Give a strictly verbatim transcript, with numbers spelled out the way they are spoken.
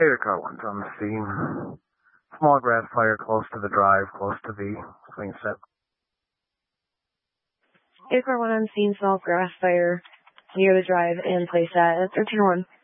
Gator car one's on the scene. Small grass fire close to the drive, close to the swing set. Gator car one on scene, small grass fire near the drive and place at thirteen one.